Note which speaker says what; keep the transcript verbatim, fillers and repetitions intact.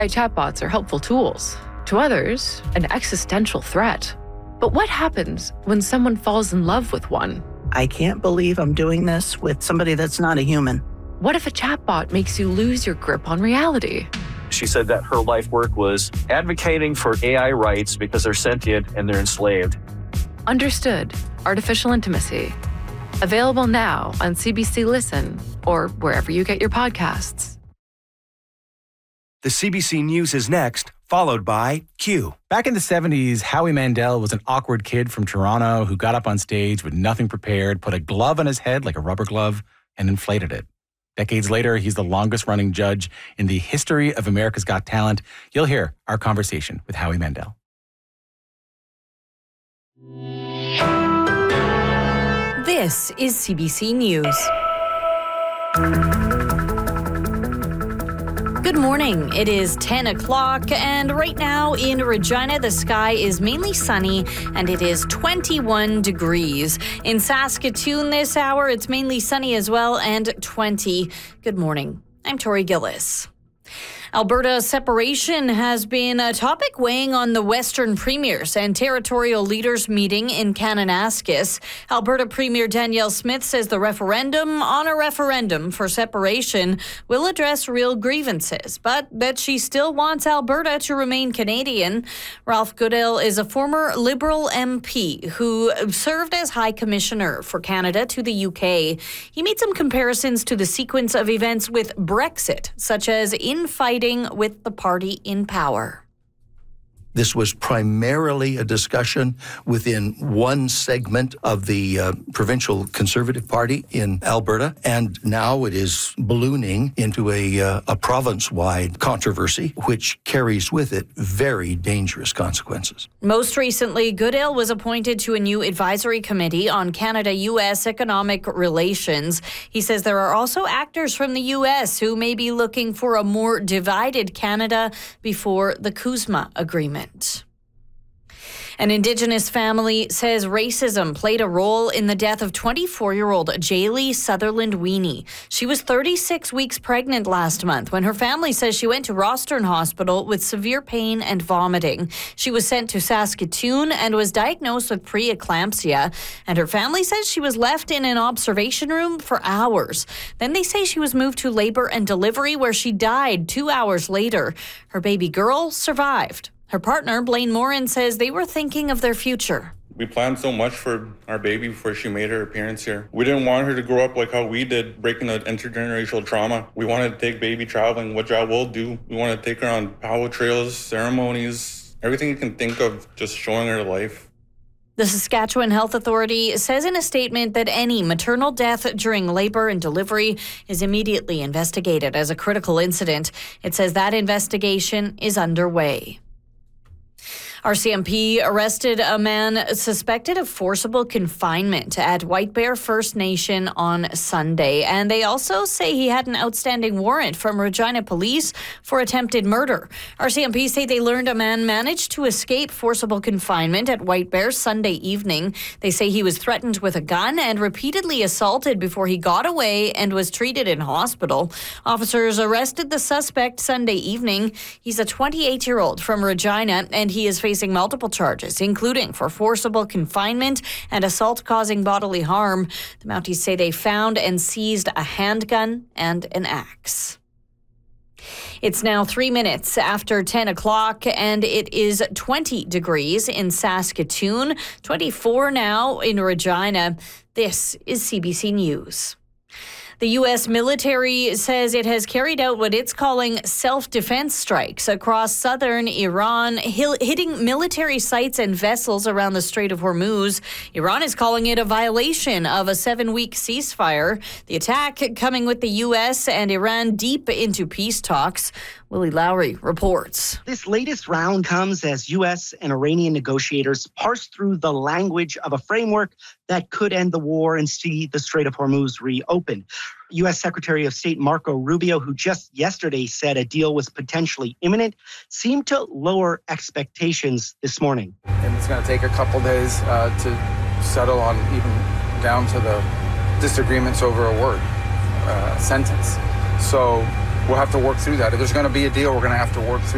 Speaker 1: Chatbots are helpful tools. To others, an existential threat. But what happens when someone falls in love with one?
Speaker 2: I can't believe I'm doing this with somebody that's not a human.
Speaker 1: What if a chatbot makes you lose your grip on reality?
Speaker 3: She said that her life work was advocating for A I rights because they're sentient and they're enslaved.
Speaker 1: Understood. Artificial Intimacy. Available now on C B C Listen or wherever you get your podcasts.
Speaker 4: The C B C News is next, followed by Q.
Speaker 5: Back in the seventies, Howie Mandel was an awkward kid from Toronto who got up on stage with nothing prepared, put a glove on his head like a rubber glove, and inflated it. Decades later, he's the longest-running judge in the history of America's Got Talent. You'll hear our conversation with Howie Mandel.
Speaker 6: This is C B C News. Good morning. It is ten o'clock, and right now in Regina, the sky is mainly sunny, and it is twenty-one degrees. In Saskatoon this hour, it's mainly sunny as well, and twenty. Good morning. I'm Tori Gillis. Alberta separation has been a topic weighing on the Western premiers and territorial leaders meeting in Kananaskis. Alberta Premier Danielle Smith says the referendum on a referendum for separation will address real grievances, but that she still wants Alberta to remain Canadian. Ralph Goodale is a former Liberal M P who served as High Commissioner for Canada to the U K. He made some comparisons to the sequence of events with Brexit, such as infighting with the party in power.
Speaker 7: This was primarily a discussion within one segment of the uh, provincial Conservative Party in Alberta, and now it is ballooning into a, uh, a province-wide controversy, which carries with it very dangerous consequences.
Speaker 6: Most recently, Goodale was appointed to a new advisory committee on Canada-U S economic relations. He says there are also actors from the U S who may be looking for a more divided Canada before the CUSMA agreement. An Indigenous family says racism played a role in the death of twenty-four-year-old Jaylee Sutherland Weenie. She was thirty-six weeks pregnant last month when her family says she went to Rostern Hospital with severe pain and vomiting. She was sent to Saskatoon and was diagnosed with preeclampsia, and her family says she was left in an observation room for hours. Then they say she was moved to labor and delivery, where she died two hours later. Her baby girl survived. Her partner, Blaine Morin, says they were thinking of their future.
Speaker 8: We planned so much for our baby before she made her appearance here. We didn't want her to grow up like how we did, breaking the intergenerational trauma. We wanted to take baby traveling, which I will do. We want to take her on powwow trails, ceremonies, everything you can think of, just showing her life.
Speaker 6: The Saskatchewan Health Authority says in a statement that any maternal death during labor and delivery is immediately investigated as a critical incident. It says that investigation is underway. R C M P arrested a man suspected of forcible confinement at White Bear First Nation on Sunday. And they also say he had an outstanding warrant from Regina Police for attempted murder. R C M P say they learned a man managed to escape forcible confinement at White Bear Sunday evening. They say he was threatened with a gun and repeatedly assaulted before he got away and was treated in hospital. Officers arrested the suspect Sunday evening. He's a twenty-eight-year-old from Regina, and he is facing facing multiple charges, including for forcible confinement and assault causing bodily harm. The Mounties say they found and seized a handgun and an axe. It's now three minutes after ten o'clock, and it is twenty degrees in Saskatoon, twenty-four now in Regina. This is C B C News. The U S military says it has carried out what it's calling self-defense strikes across southern Iran, hitting military sites and vessels around the Strait of Hormuz. Iran is calling it a violation of a seven-week ceasefire. The attack coming with the U S and Iran deep into peace talks. Willie Lowry reports.
Speaker 9: This latest round comes as U S and Iranian negotiators parse through the language of a framework that could end the war and see the Strait of Hormuz reopened. U S Secretary of State Marco Rubio, who just yesterday said a deal was potentially imminent, seemed to lower expectations this morning.
Speaker 10: And it's going to take a couple days uh, to settle on even down to the disagreements over a word, uh, sentence. So we'll have to work through that. If there's going to be a deal, we're going to have to work through